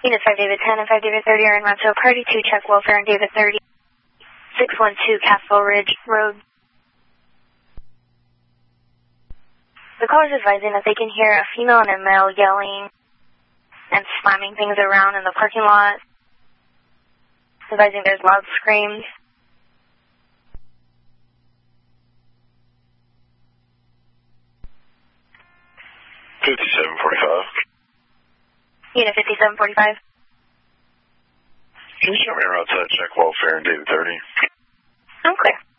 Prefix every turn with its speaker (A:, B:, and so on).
A: Unit 5 David 10 and 5 David 30 are en route to a party to check welfare on David 30, 612 Castle Ridge Road. The caller is advising that they can hear a female and a male yelling and slamming things around in the parking lot. Advising there's loud screams. Unit 5745.
B: Can you show me around to check welfare in David 30?
A: I'm clear.